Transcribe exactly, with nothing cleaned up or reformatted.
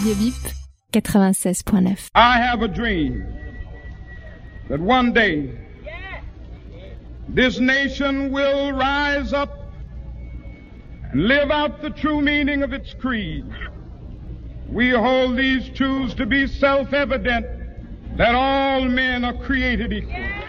Radio Bip, quatre-vingt-seize point neuf. I have a dream that one day this nation will rise up and live out the true meaning of its creed. We hold these truths to be self-evident, that all men are created equal.